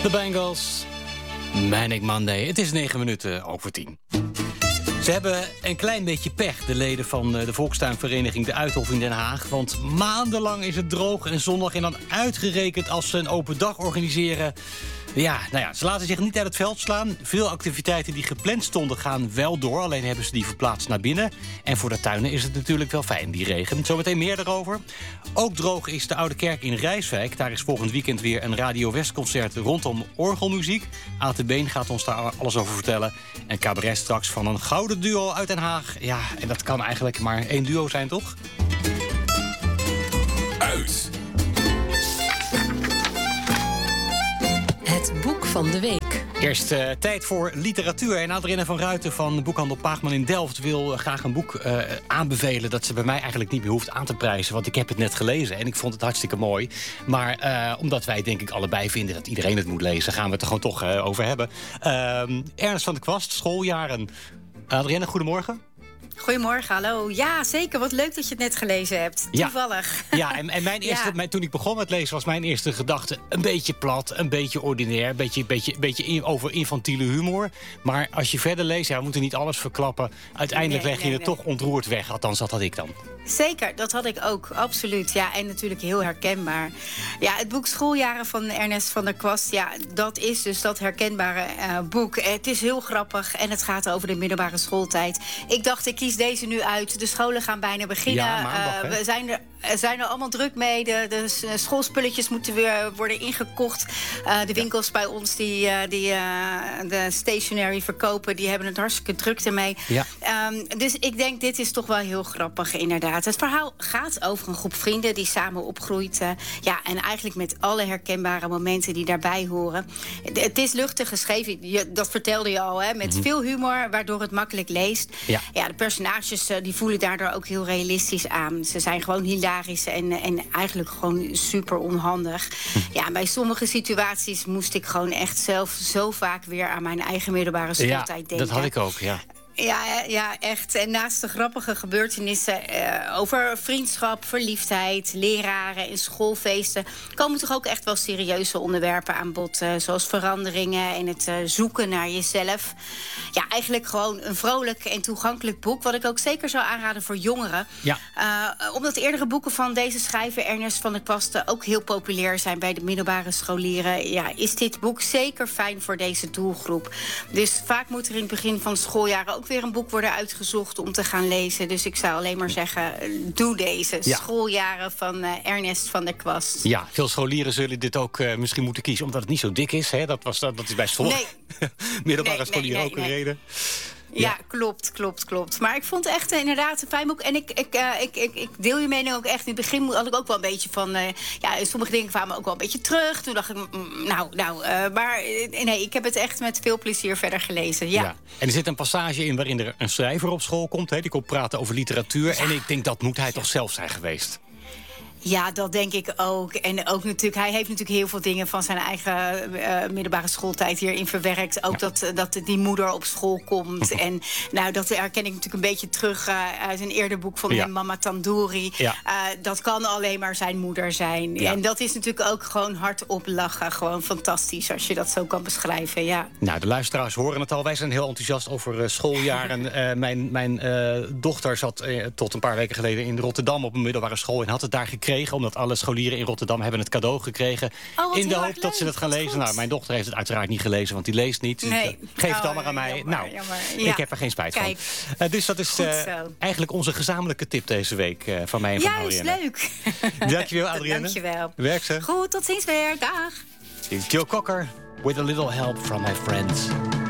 The Bangles, Manic Monday. Het is 9 minuten over 10. Ze hebben een klein beetje pech, de leden van de Volkstuinvereniging De Uithof in Den Haag. Want maandenlang is het droog en zonnig en dan uitgerekend als ze een open dag organiseren. Ja, ze laten zich niet uit het veld slaan. Veel activiteiten die gepland stonden gaan wel door. Alleen hebben ze die verplaatst naar binnen. En voor de tuinen is het natuurlijk wel fijn, die regen. Zometeen meer daarover. Ook droog is de Oude Kerk in Rijswijk. Daar is volgend weekend weer een Radio West-concert rondom orgelmuziek. Aad de Been gaat ons daar alles over vertellen. En cabaret straks van een gouden duo uit Den Haag. Ja, en dat kan eigenlijk maar één duo zijn, toch? Uit. Het boek van de week. Eerst tijd voor literatuur. En Adrienne van Ruiten van Boekhandel Paagman in Delft wil graag een boek aanbevelen dat ze bij mij eigenlijk niet meer hoeft aan te prijzen. Want ik heb het net gelezen en ik vond het hartstikke mooi. Maar omdat wij denk ik allebei vinden dat iedereen het moet lezen, gaan we het er gewoon toch over hebben. Ernst van der Kwast, Schooljaren. Adrienne, goedemorgen. Goedemorgen, hallo. Ja, zeker. Wat leuk dat je het net gelezen hebt. Toevallig. Ja, en mijn eerste, toen ik begon met lezen was mijn eerste gedachte een beetje plat, een beetje ordinair, een beetje over infantiele humor. Maar als je verder leest, we moeten niet alles verklappen. Uiteindelijk leg je het toch ontroerd weg. Althans, dat had ik dan. Zeker, dat had ik ook, absoluut. Ja, en natuurlijk heel herkenbaar. Ja, het boek Schooljaren van Ernest van der Kwast, ja, dat is dus dat herkenbare boek. Het is heel grappig en het gaat over de middelbare schooltijd. Ik dacht, ik kies deze nu uit. De scholen gaan bijna beginnen. Ja, maandag, we zijn er allemaal druk mee. De schoolspulletjes moeten weer worden ingekocht. De winkels bij ons die de stationery verkopen, die hebben het hartstikke druk ermee. Ja. Dus ik denk, dit is toch wel heel grappig, inderdaad. Het verhaal gaat over een groep vrienden die samen opgroeit. En eigenlijk met alle herkenbare momenten die daarbij horen. Het is luchtig geschreven, dat vertelde je al, hè, met veel humor, waardoor het makkelijk leest. Ja, de personages die voelen daardoor ook heel realistisch aan. Ze zijn gewoon hilarisch en eigenlijk gewoon super onhandig. Ja, bij sommige situaties moest ik gewoon echt zelf zo vaak weer aan mijn eigen middelbare schooltijd denken. Dat had ik ook, ja. Ja, echt. En naast de grappige gebeurtenissen over vriendschap, verliefdheid, leraren en schoolfeesten komen toch ook echt wel serieuze onderwerpen aan bod. Zoals veranderingen en het zoeken naar jezelf. Ja, eigenlijk gewoon een vrolijk en toegankelijk boek. Wat ik ook zeker zou aanraden voor jongeren. Ja. Omdat eerdere boeken van deze schrijver Ernest van der Kwast ook heel populair zijn bij de middelbare scholieren. Ja, is dit boek zeker fijn voor deze doelgroep. Dus vaak moet er in het begin van het schooljaar ook weer een boek worden uitgezocht om te gaan lezen. Dus ik zou alleen maar zeggen, doe deze. Ja. Schooljaren van Ernest van der Kwast. Ja, veel scholieren zullen dit ook misschien moeten kiezen, omdat het niet zo dik is. Hè? Dat is bij sommige middelbare scholieren ook een reden. Ja, klopt. Maar ik vond echt inderdaad een fijn boek. En ik deel je mening ook echt. In het begin had ik ook wel een beetje van... sommige dingen kwamen ook wel een beetje terug. Toen dacht ik, maar nee, ik heb het echt met veel plezier verder gelezen. Ja. En er zit een passage in waarin er een schrijver op school komt. Hè, die komt praten over literatuur. Ja. En ik denk, dat moet hij toch zelf zijn geweest. Ja, dat denk ik ook. En ook natuurlijk, hij heeft natuurlijk heel veel dingen van zijn eigen middelbare schooltijd hierin verwerkt. Ook dat die moeder op school komt. En dat herken ik natuurlijk een beetje terug uit een eerder boek van Mama Tandoori. Ja. Dat kan alleen maar zijn moeder zijn. Ja. En dat is natuurlijk ook gewoon hardop lachen. Gewoon fantastisch als je dat zo kan beschrijven, ja. Nou, de luisteraars horen het al. Wij zijn heel enthousiast over schooljaren. Mijn dochter zat tot een paar weken geleden in Rotterdam op een middelbare school en had het daar gekregen, omdat alle scholieren in Rotterdam hebben het cadeau gekregen. In de hoop dat ze het gaan lezen. Nou, mijn dochter heeft het uiteraard niet gelezen, want die leest niet. Nee. Geef het dan maar aan mij. Jammer. Ik heb er geen spijt van. Dus dat is eigenlijk onze gezamenlijke tip deze week van mij en van Adrienne. Ja, is leuk. Dankjewel, Adrienne. Dankjewel. Werk ze. Goed, tot ziens weer. Dag. Joe Cocker, with a little help from my friends.